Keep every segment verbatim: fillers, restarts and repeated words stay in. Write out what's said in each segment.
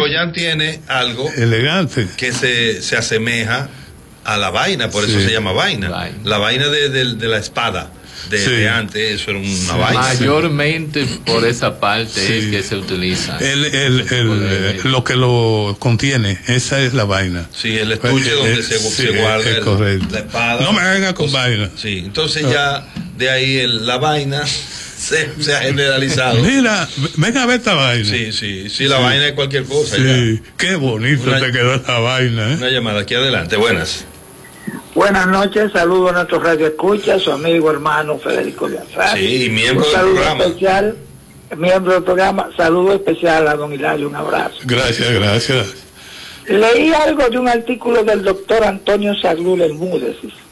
Goyán tiene algo elegante que se, se asemeja a la vaina, por eso sí. se llama vaina. vaina. La vaina de, de, de la espada. De, sí. de antes, eso era una sí. vaina. Mayormente por esa parte sí. es que se utiliza. El, el, el, el, lo que lo contiene, esa es la vaina. Sí, el estuche donde el, se, sí, se guarda el, la espada. No me venga con entonces, vaina. Sí, entonces no. ya de ahí el, la vaina se, se ha generalizado. Mira, venga a ver esta vaina. Sí, sí, sí, la sí. vaina es cualquier cosa. Sí, ya. Qué bonito una, te quedó esta vaina. ¿eh? Una llamada aquí adelante, buenas. Buenas noches, saludos a nuestro radio escucha, su amigo hermano Federico de Azar. Sí, y miembro un del programa. Especial, miembro del programa, saludo especial a don Hilario, un abrazo. Gracias, gracias. Leí algo de un artículo del doctor Antonio Saglul Bermúdez,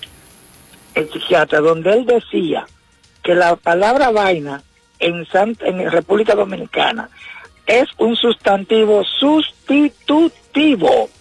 el psiquiatra, donde él decía que la palabra vaina en, San, en República Dominicana es un sustantivo sustitutivo.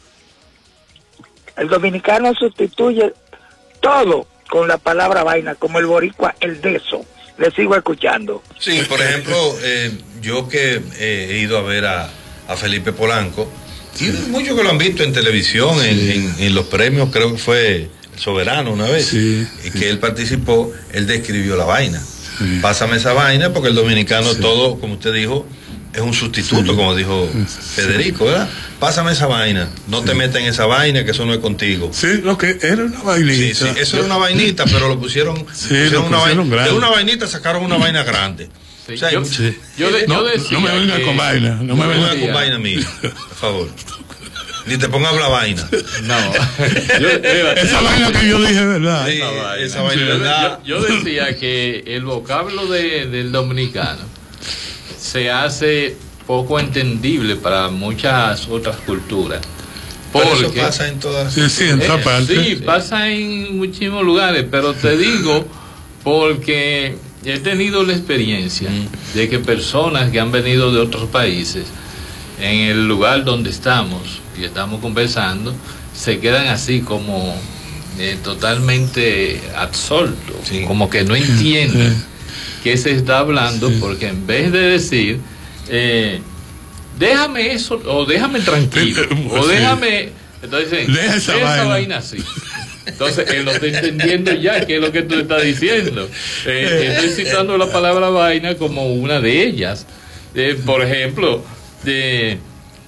El dominicano sustituye todo con la palabra vaina, como el boricua, el deso. Le sigo escuchando. Sí, por ejemplo, eh, yo que eh, he ido a ver a, a Felipe Polanco, y muchos que lo han visto en televisión, sí. en, en, en los premios, creo que fue El Soberano una vez, sí, y sí. que él participó, él describió la vaina. Sí. Pásame esa vaina, porque el dominicano sí. todo, como usted dijo, es un sustituto, sí. como dijo Federico, ¿verdad? Pásame esa vaina, no sí. te metas en esa vaina, que eso no es contigo. Sí, lo que era una vainita. Sí, sí, eso era una vainita, pero lo pusieron, sí, pusieron lo una pusieron vaina, grande. de una vainita sacaron una vaina grande. Sí, o sea, yo, sí. yo, de, no, yo decía no me venga que... con vaina, no, no me venga con vaina mía, por favor. Ni te pongas a hablar vaina. No. Yo, esa vaina que yo dije, ¿verdad? Sí, vaina. Esa vaina, sí. ¿verdad? Yo, yo decía que el vocablo de, del dominicano se hace poco entendible para muchas otras culturas. Porque pero eso pasa en todas sí, sí, en todas eh, partes. Sí, pasa en muchísimos lugares, pero te digo porque he tenido la experiencia mm. de que personas que han venido de otros países en el lugar donde estamos y estamos conversando se quedan así como eh, totalmente absortos, sí. como que no entienden sí. qué se está hablando, sí. porque en vez de decir eh, déjame eso o déjame tranquilo o sí. déjame, entonces deja esa, esa vaina. vaina así. Entonces él no está entendiendo ya qué es lo que tú estás diciendo. Eh, estoy citando la palabra vaina como una de ellas. Eh, por ejemplo, de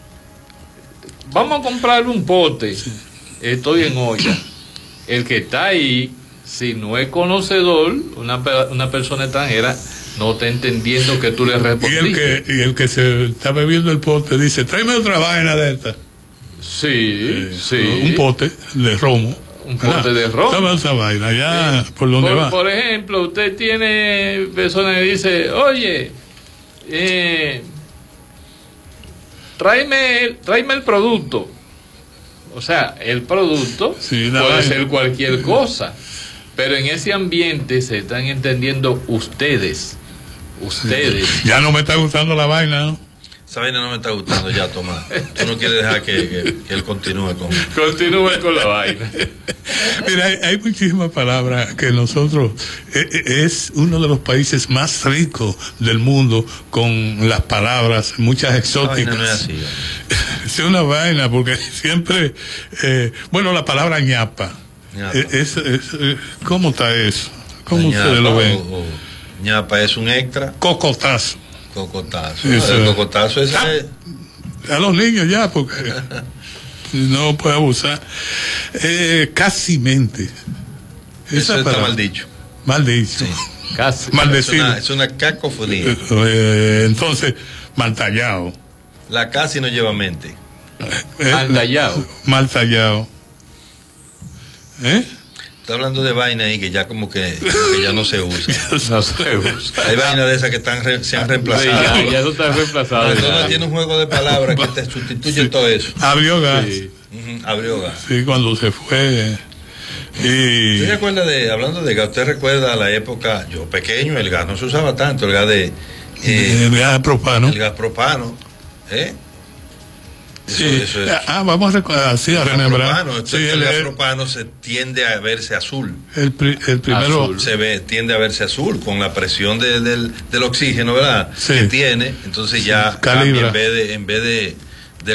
vamos a comprarle un pote, estoy en olla. El que está ahí, si no es conocedor, una, una persona extranjera, no está entendiendo que tú le respondiste. Y el que, y el que se está bebiendo el pote dice, tráeme otra vaina de esta. Sí, eh, sí. Un pote de romo. Un pote de romo. Toma esa vaina, ya sí. por donde por, va. Por ejemplo, usted tiene personas que dicen, oye, eh... Tráeme, tráeme el producto. O sea, el producto sí, puede vaina. ser cualquier cosa. Pero en ese ambiente se están entendiendo ustedes. Ustedes. Sí. Ya no me está gustando la vaina, ¿no? Esa vaina no me está gustando ya, Tomás. Tú no quieres dejar que, que, que él continúe con... Continúe con la vaina. Mira, hay, hay muchísimas palabras que nosotros... Eh, es uno de los países más ricos del mundo con las palabras, muchas exóticas. No es así. Es una vaina, porque siempre... Eh, bueno, la palabra ñapa. ñapa. Es, es, es, ¿Cómo está eso? ¿Cómo ñapa, ustedes lo ven? O, o, ñapa es un extra. Cocotazo. Cocotazo. Eso, el cocotazo es a, a los niños ya, porque no puede abusar. Eh, casi mente. Eso está palabra, mal dicho. Mal dicho. Sí. Casi. Maldecido. Es una, es una cacofonía. Eh, entonces, mal tallado. La casi no lleva mente. Eh, mal tallado. Mal tallado. ¿Eh? Está hablando de vaina ahí que ya como que, como que ya no se usa. No se usa. Hay vainas de esas que están re, se han reemplazado. Sí, ya, ya eso está reemplazado. Entonces tiene un juego de palabras que te sustituye sí. todo eso. Abrió gas. Sí. Uh-huh. Abrió gas. Sí, cuando se fue. Y... ¿Usted recuerda de, hablando de gas, usted recuerda la época, yo pequeño, el gas no se usaba tanto, el gas de... Eh, el gas propano. El gas propano. ¿Eh? Eso, sí. Eso es, ah, vamos a recordar, sí, a remembrar. Sí, el, el gas propano se tiende a verse azul. El, pri, el primero azul. Se ve, tiende a verse azul con la presión de, del, del oxígeno, ¿verdad? Sí. Que tiene, entonces ya calibra. Cambia, en vez de, en vez de